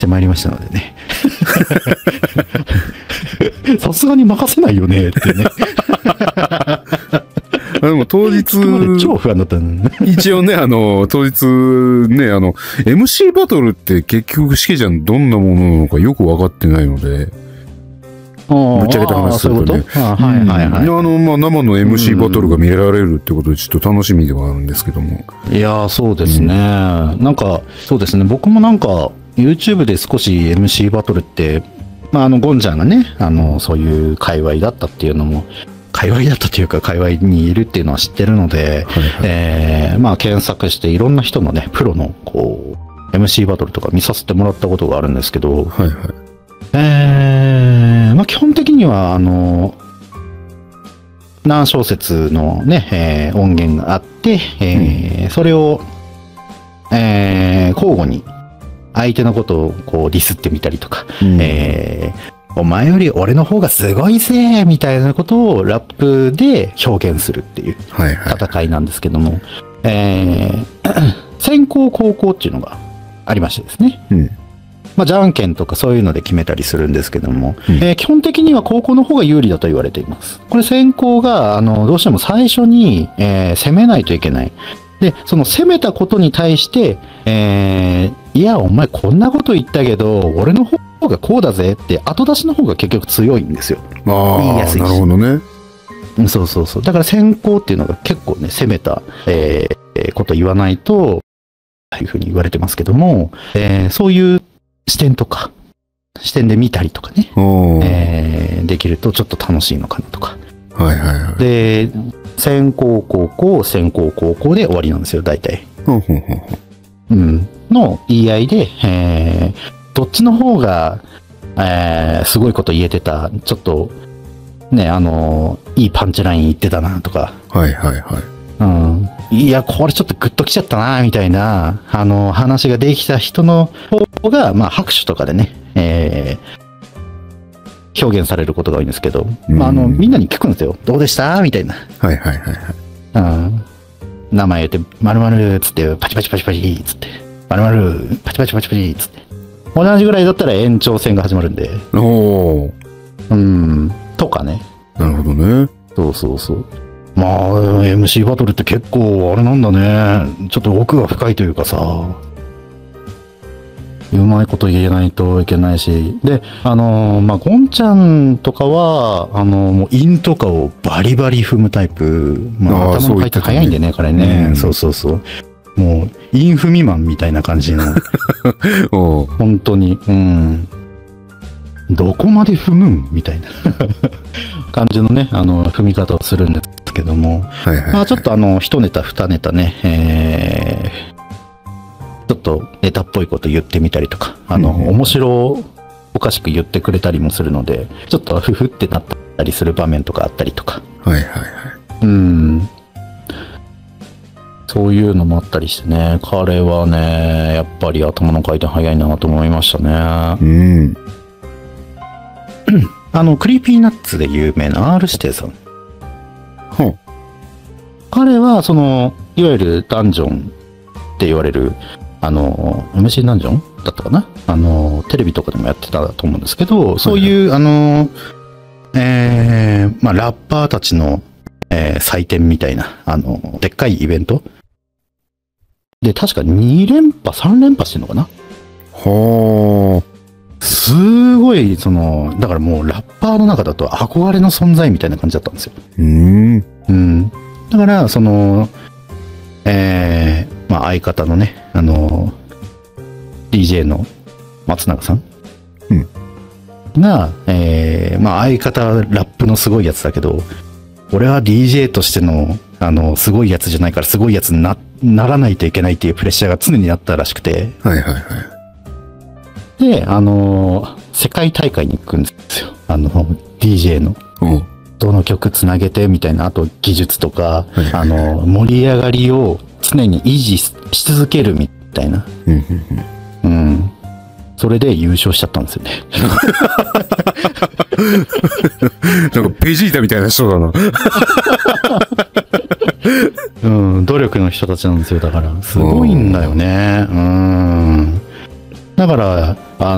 てまいりましたのでね。さすがに任せないよねってね。 でも当日、 超不安だったのね。 一応ね、当日ね、MC バトルって結局、しけちゃんどんなものなのかよく分かってないので、ぶっちゃけた話するとね。 はいはいはい。 まあ、生の MC バトルが見られるってことで、ちょっと楽しみではあるんですけども。 いやー、そうですね。なんか、そうですね。僕もなんか、YouTube で少し MC バトルって、まあ、ゴンちゃんがね、そういう界隈だったっていうのも、界隈だったというか、界隈にいるっていうのは知ってるので、はいはい、まあ、検索していろんな人のね、プロの、こう、MC バトルとか見させてもらったことがあるんですけど、 はいはい。 まあ、基本的には、何小節のね、音源があって、それを、交互に相手のことをこうディスってみたりとか、お前より俺の方がすごいぜみたいなことをラップで表現するっていう戦いなんですけども、先攻後攻っていうのがありましてですね。まあ、じゃんけんとかそういうので決めたりするんですけども、基本的には後攻の方が有利だと言われています。これ先攻が、どうしても最初に、攻めないといけない。で、その攻めたことに対して、いや、お前こんなこと言ったけど、俺の方がこうだぜって後出しの方が結局強いんですよ。言いやすいし。 なるほどね。 そうそうそう。だから先攻っていうのが結構ね、攻めた、こと言わないと、ああいうふうに言われてますけども、そういう視点とか、視点で見たりとかね、できるとちょっと楽しいのかなとか。 はいはいはい。 で、先攻後攻、先攻後攻で終わりなんですよ、大体。の言い合いで、どっちの方が、すごいこと言えてた、ちょっと、ね、いいパンチライン言ってたなとか。 はいはいはい。 いや、これちょっとグッときちゃったな、みたいな、話ができた人の方が、まあ、拍手とかでね、表現されることが多いんですけど、まあ、みんなに聞くんですよ。どうでしたみたいな。 はいはいはいはい。 名前言って、〇〇つって、パチパチパチパチつって、〇〇パチパチパチパチつって。同じぐらいだったら延長戦が始まるんで。とかね。 なるほどね。 そうそうそう。まあ、MC バトルって結構あれなんだね。ちょっと奥が深いというかさ。うまいこと言えないといけないし。で、まあ、ゴンちゃんとかは、もう韻とかをバリバリ踏むタイプ。まあ、頭の回転早いんでね、彼ね。そうそうそう。もう、韻踏みマンみたいな感じの。本当に、どこまで踏むんみたいな感じのね、踏み方をするんですけども。まあ、ちょっと一ネタ二ネタね、ちょっとネタっぽいこと言ってみたりとか、面白おかしく言ってくれたりもするので、ちょっとふふってなったりする場面とかあったりとか。そういうのもあったりしてね、彼はね、やっぱり頭の回転早いなと思いましたね。クリーピーナッツで有名な R 指定さん。彼は、いわゆるダンジョンって言われる、MC ダンジョンだったかなテレビとかでもやってたと思うんですけど、そういう、まあ、ラッパーたちの、祭典みたいな、でっかいイベントで、確か2連覇、3連覇してるのかなすごい、だからもうラッパーの中だと憧れの存在みたいな感じだったんですよ。だから、まあ、相方のね、DJ の松永さんが、まあ、相方はラップのすごいやつだけど、俺は DJ としての、すごいやつじゃないから、すごいやつにならないといけないっていうプレッシャーが常にあったらしくて。で、世界大会に行くんですよ。DJ の。どの曲つなげてみたいな、あと技術とか、盛り上がりを常に維持し続けるみたいな。それで優勝しちゃったんですよね。 なんかベジータみたいな人だな。 努力の人たちなんですよ。だから、すごいんだよね。だから、